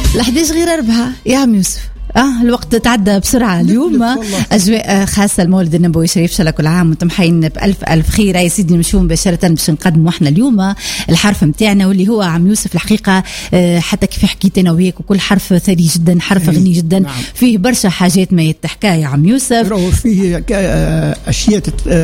11 غير 4 يا عم يوسف. الوقت تعدى بسرعة اليوم. أجواء خاصة المولد النبوي شريف، شاء الله كل عام وانتم حيين بألف ألف خير. يا سيدي نمشوا مباشرة باش نقدموا احنا اليوم الحرف متاعنا واللي هو عم يوسف. الحقيقة حتى كيف حكيت أنا وياك وكل حرف ثري جدا، حرف غني جدا. نعم. فيه برشا حاجات ما يتحكى يا عم يوسف. فيه أشياء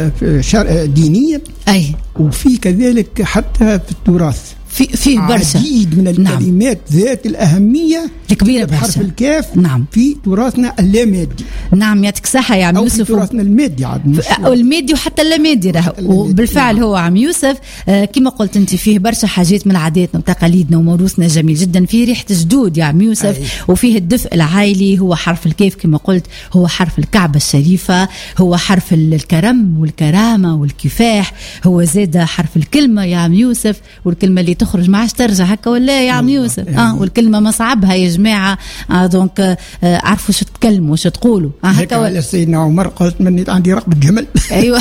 دينية، أي، وفي كذلك حتى في التراث في برشا عديد من الكلمات. نعم. ذات الأهمية الكبيرة بحرف الكاف. نعم. في تراثنا اللامادي. نعم يعطيك صحة يا عم يوسف. في تراثنا المادي عاد والمادي وحتى اللامادي راهو. وبالفعل نعم. هو عم يوسف كما قلت انت فيه برشا حاجات من عاداتنا وتقاليدنا وموروثنا جميل جدا. فيه ريحة جدود يا عم يوسف. وفيه الدفء العائلي. هو حرف الكاف كما قلت، هو حرف الكعبة الشريفة، هو حرف الكرم والكرامة والكفاح. هو زاد حرف الكلمة يا عم يوسف، والكلمة اللي تخرج ما عادش ترجع هكا ولا يا عم يوسف. والكلمة ما صعبها يا جماعة. دونك عرفوا شو تكلموا وش تقولوا هكا ولا. سيدنا عمر قالت مني عندي رقبة جمل. ايوه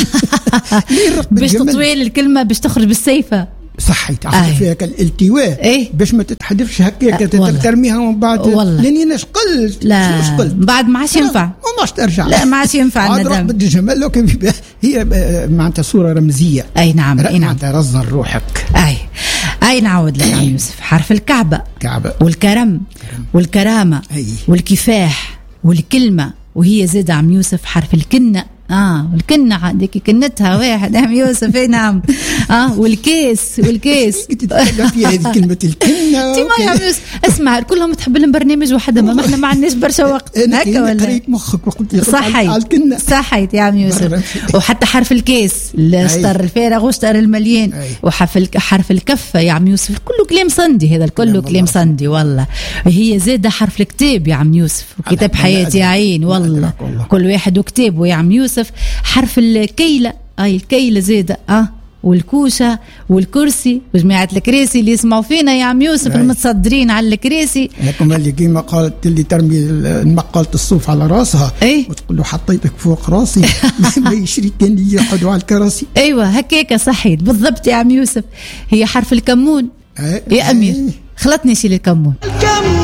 باش تطويل الكلمة باش تخرج بالسيفة. صحيت عرفت فيها الالتواء باش ما تتحدثش هكاك ترميها ومن بعد لاني انا قلت لا بعد ما عادش ينفع ما عادش ترجع. لا ما عادش ينفع الندم. رقبة الجمل لو كان هي معناتها صورة رمزية. اي نعم اي نعم. رزن روحك. اي نعود لك يا يوسف. حرف الكعبة والكرم والكرامة والكفاح والكلمة. وهي زاد عم يوسف حرف الكنة. والكنة عندك كنتها واحد عم يوسف. اي نعم. والكيس تتكلم فيها هذه كلمة الكنة. تيما يا عم يوسف اسمع كلهم تحب البرنامج وحده ما احنا ما عندناش برشا وقت هكا ولا. قريت مخك وقلت صحيت يا عم يوسف. وحتى حرف الكيس الشطر الفارغ وشطر المليان. وحرف الكفة يا عم يوسف. كله كلام صندي، هذا كله كلام صندي والله. هي زادة حرف الكتاب يا عم يوسف. كتاب حياتي يا عين والله. كل واحد وكتابه يا عم يوسف. حرف الكيلة. الكيلة زادة. والكوشة والكرسي وجماعة الكراسي اللي يسمعوا فينا يا عم يوسف المتصدرين على الكراسي. لكم اللي كيما قالت اللي ترمي المقالة الصوف على راسها وتقول له حطيتك فوق راسي ما يشري كان يقعدوا على الكراسي. ايوه هكاك صحيت بالضبط يا عم يوسف. هي حرف الكمون. يا امير خلطني شيل الكمون.